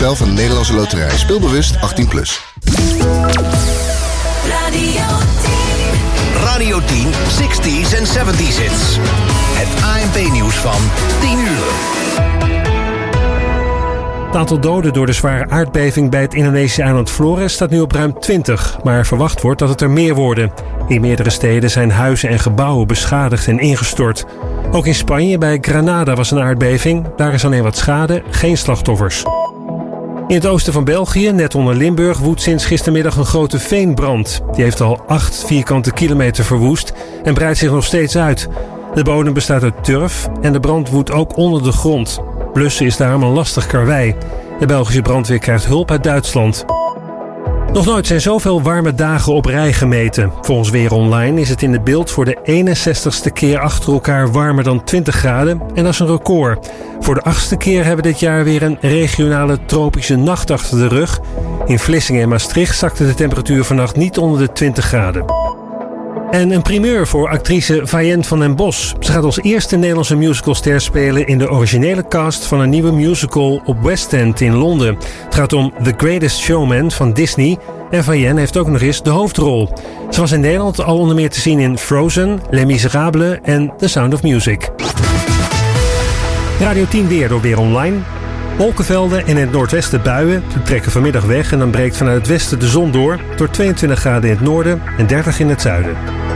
spel van de Nederlandse Loterij. Speelbewust 18+. Radio 10, 60s en 70s hits. Het ANP-nieuws van 10 uur. Het aantal doden door de zware aardbeving bij het Indonesische eiland Flores staat nu op ruim 20, maar verwacht wordt dat het er meer worden. In meerdere steden zijn huizen en gebouwen beschadigd en ingestort. Ook in Spanje bij Granada was een aardbeving. Daar is alleen wat schade, geen slachtoffers. In het oosten van België, net onder Limburg, woedt sinds gistermiddag een grote veenbrand. Die heeft al 8 vierkante kilometer verwoest en breidt zich nog steeds uit. De bodem bestaat uit turf en de brand woedt ook onder de grond. Blussen is daarom een lastig karwei. De Belgische brandweer krijgt hulp uit Duitsland. Nog nooit zijn zoveel warme dagen op rij gemeten. Volgens Weer Online is het in het beeld voor de 61ste keer achter elkaar warmer dan 20 graden. En dat is een record. Voor de 8e keer hebben we dit jaar weer een regionale tropische nacht achter de rug. In Vlissingen en Maastricht zakte de temperatuur vannacht niet onder de 20 graden. En een primeur voor actrice Fayen van den Bosch. Ze gaat als eerste Nederlandse musicalster spelen in de originele cast van een nieuwe musical op West End in Londen. Het gaat om The Greatest Showman van Disney en Fayen heeft ook nog eens de hoofdrol. Ze was in Nederland al onder meer te zien in Frozen, Les Miserables en The Sound of Music. Radio 10 weer door Weer Online. Wolkenvelden en in het noordwesten buien. Die trekken vanmiddag weg en dan breekt vanuit het westen de zon door. Door 22 graden in het noorden en 30 in het zuiden.